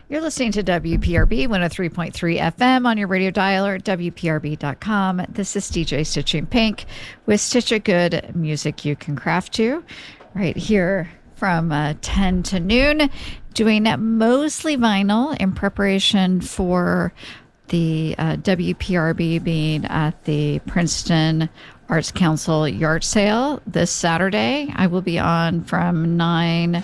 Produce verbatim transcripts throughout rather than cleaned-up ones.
You're listening to W P R B one oh three point three F M on your radio dialer at W P R B dot com. This is D J Stitching Pink with Stitch a Good music you can craft to right here from uh, ten to noon, doing mostly vinyl in preparation for the uh, W P R B being at the Princeton Arts Council yard sale this Saturday. I will be on from nine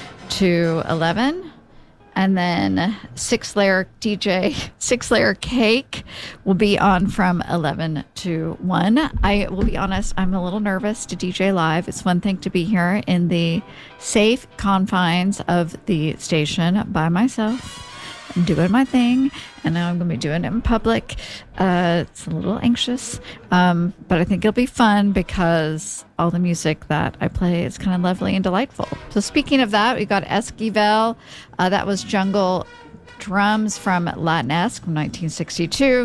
to eleven. And then Six Layer D J, Six Layer Cake will be on from eleven to one. I will be honest, I'm a little nervous to D J live. It's one thing to be here in the safe confines of the station by myself. I'm doing my thing, and now I'm going to be doing it in public. Uh, it's a little anxious, um, but I think it'll be fun because all the music that I play is kind of lovely and delightful. So speaking of that, we got Esquivel. Uh, that was jungle drums from Latinesque from nineteen sixty-two.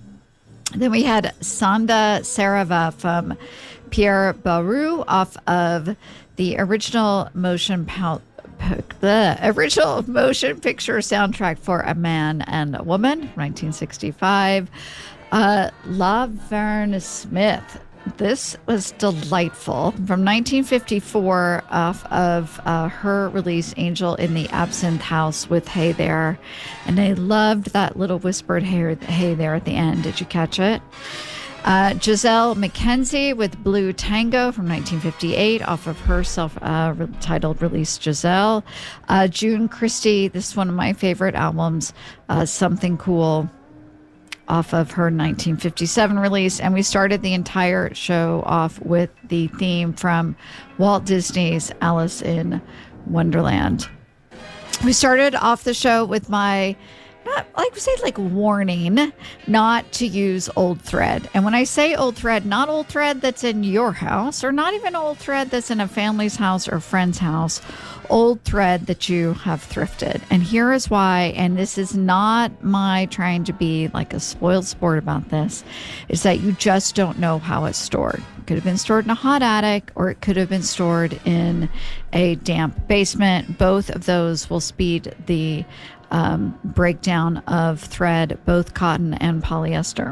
Then we had Sanda Sarava from Pierre Baru off of the original motion pout. The original motion picture soundtrack for A Man and a Woman, nineteen sixty-five. Uh, Laverne Smith. This was delightful. From nineteen fifty-four, off of uh, her release, Angel in the Absinthe House with Hey There. And I loved that little whispered hey, hey there at the end. Did you catch it? Uh, Giselle McKenzie with Blue Tango from nineteen fifty-eight off of her self-titled uh, release, Giselle. Uh, June Christie, this is one of my favorite albums, uh, Something Cool, off of her nineteen fifty-seven release. And we started the entire show off with the theme from Walt Disney's Alice in Wonderland. We started off the show with my... Not, like we say, like warning not to use old thread. And when I say old thread, not old thread that's in your house, or not even old thread that's in a family's house or friend's house, old thread that you have thrifted. And here is why, and this is not my trying to be like a spoiled sport about this, is that you just don't know how it's stored. It could have been stored in a hot attic, or it could have been stored in a damp basement. Both of those will speed the Um, breakdown of thread, both cotton and polyester.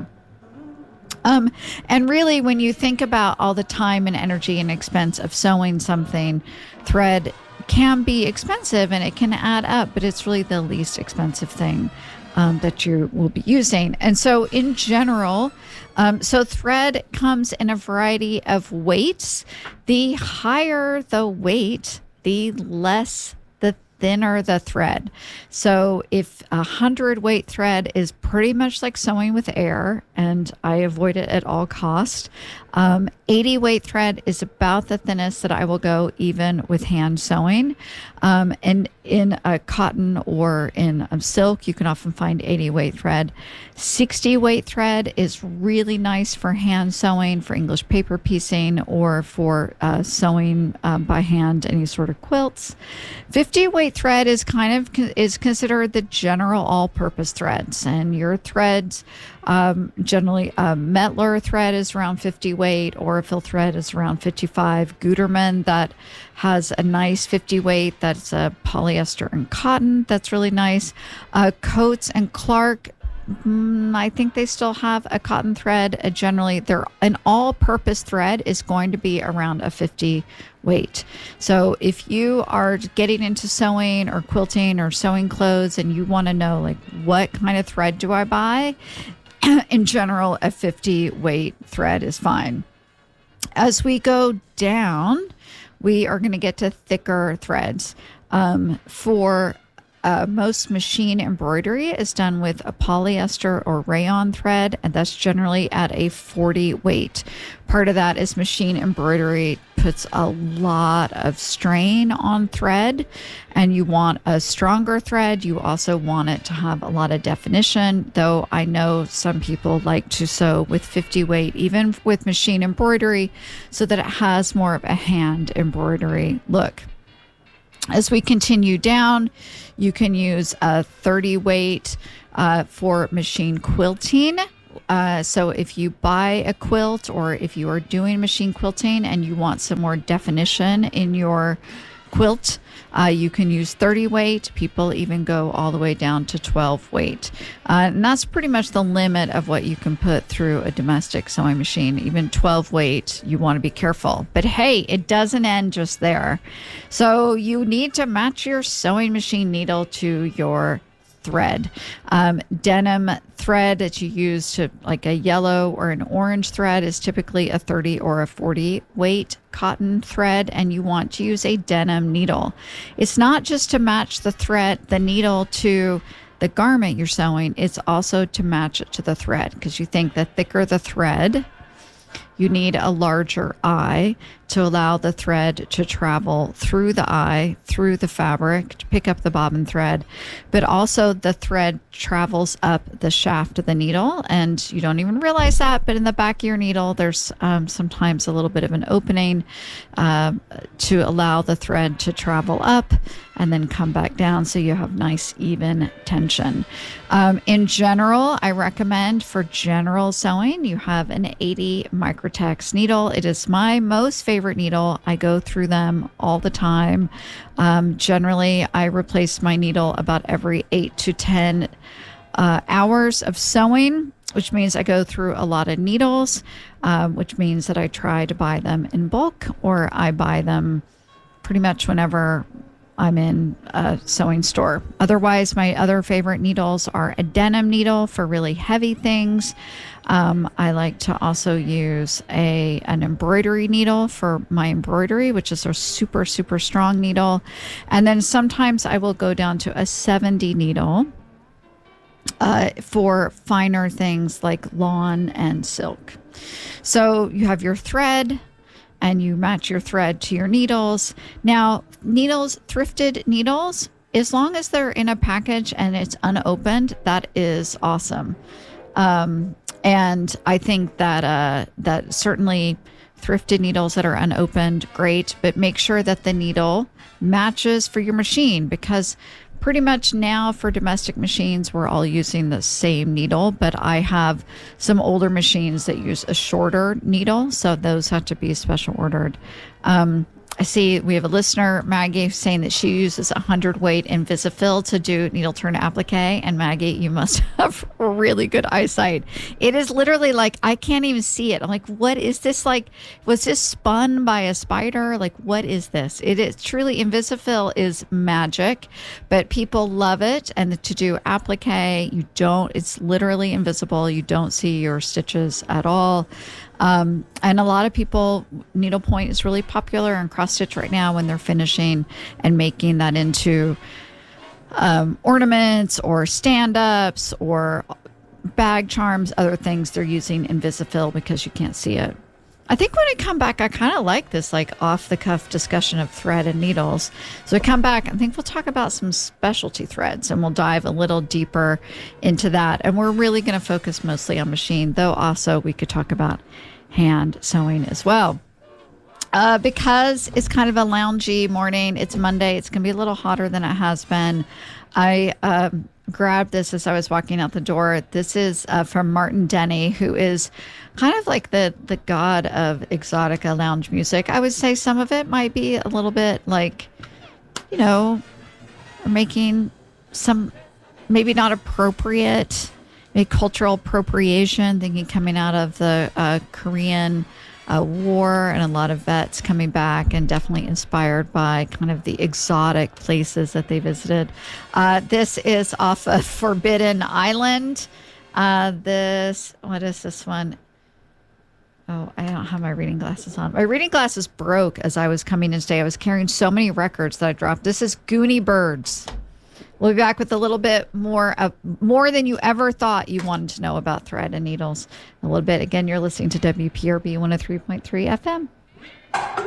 Um, and really, when you think about all the time and energy and expense of sewing something, thread can be expensive and it can add up, but it's really the least expensive thing um, that you will be using. And so in general, um, so thread comes in a variety of weights. The higher the weight, the less the thinner the thread. So if a hundred weight thread is pretty much like sewing with air, and I avoid it at all cost, um, eighty weight thread is about the thinnest that I will go, even with hand sewing. Um, and in a cotton or in a silk, you can often find eighty weight thread. sixty weight thread is really nice for hand sewing, for English paper piecing, or for uh, sewing um, by hand any sort of quilts. fifty weight thread is kind of is considered the general all-purpose threads, and your threads um, generally uh, Metler thread is around fifty weight, Orifil thread is around fifty-five. Gutermann, that has a nice fifty weight, that's a polyester and cotton, that's really nice. Uh, Coates and Clark, Mm, I think they still have a cotton thread. Uh, generally, they're an all-purpose thread is going to be around a fifty weight. So if you are getting into sewing or quilting or sewing clothes and you want to know, like, what kind of thread do I buy? In general, a fifty weight thread is fine. As we go down, we are going to get to thicker threads. Um, for Uh, most machine embroidery is done with a polyester or rayon thread, and that's generally at a forty weight. Part of that is machine embroidery puts a lot of strain on thread, and you want a stronger thread. You also want it to have a lot of definition, though I know some people like to sew with fifty weight, even with machine embroidery, so that it has more of a hand embroidery look. As we continue down, you can use a thirty weight uh, for machine quilting. Uh, so if you buy a quilt, or if you are doing machine quilting and you want some more definition in your quilt. Uh, you can use thirty weight. People even go all the way down to twelve weight. Uh, and that's pretty much the limit of what you can put through a domestic sewing machine. Even twelve weight, you want to be careful. But hey, it doesn't end just there. So you need to match your sewing machine needle to your thread. Um, denim thread that you use to like a yellow or an orange thread is typically a thirty or a forty weight cotton thread, and you want to use a denim needle. It's not just to match the thread, the needle to the garment you're sewing, it's also to match it to the thread, because you think the thicker the thread, you need a larger eye to allow the thread to travel through the eye, through the fabric, to pick up the bobbin thread. But also the thread travels up the shaft of the needle, and you don't even realize that, but in the back of your needle, there's um, sometimes a little bit of an opening uh, to allow the thread to travel up and then come back down, so you have nice even tension. Um, in general, I recommend for general sewing, you have an eighty Microtex needle. It is my most favorite needle. I go through them all the time. Um, generally, I replace my needle about every eight to ten uh, hours of sewing, which means I go through a lot of needles, uh, which means that I try to buy them in bulk, or I buy them pretty much whenever I'm in a sewing store. Otherwise, my other favorite needles are a denim needle for really heavy things. Um, I like to also use a an embroidery needle for my embroidery, which is a super, super strong needle. And then sometimes I will go down to a seventy needle uh, for finer things like lawn and silk. So you have your thread, and you match your thread to your needles. Now, needles, thrifted needles, as long as they're in a package and it's unopened, that is awesome. Um, and I think that uh, that certainly thrifted needles that are unopened, great, but make sure that the needle matches for your machine, because pretty much now for domestic machines, we're all using the same needle, but I have some older machines that use a shorter needle, so those have to be special ordered. Um, I see we have a listener, Maggie, saying that she uses one hundred weight Invisifil to do needle turn applique. And Maggie, you must have really good eyesight. It is literally like, I can't even see it. I'm like, what is this? Like, was this spun by a spider? Like, what is this? It is truly, Invisifil is magic, but people love it. And to do applique, you don't, it's literally invisible. You don't see your stitches at all. Um, and a lot of people, needlepoint is really popular in cross stitch right now when they're finishing and making that into um, ornaments or stand-ups or bag charms, other things. They're using Invisifil because you can't see it. I think when I come back, I kind of like this like off-the-cuff discussion of thread and needles. So I come back, I think we'll talk about some specialty threads, and we'll dive a little deeper into that. And we're really going to focus mostly on machine, though also we could talk about hand sewing as well. Uh, because it's kind of a loungy morning. It's Monday. It's going to be a little hotter than it has been. I um, grabbed this as I was walking out the door. This is uh, from Martin Denny, who is kind of like the, the god of exotica lounge music. I would say some of it might be a little bit like, you know, we're making some maybe not appropriate, maybe cultural appropriation, thinking coming out of the uh, Korean Uh, war and a lot of vets coming back, and definitely inspired by kind of the exotic places that they visited. Uh, this is off of Forbidden Island. Uh, this, what is this one? Oh, I don't have my reading glasses on. My reading glasses broke as I was coming in today. I was carrying so many records that I dropped. This is Goonie Birds. We'll be back with a little bit more of more than you ever thought you wanted to know about thread and needles. A little bit. Again, you're listening to W P R B one oh three point three F M.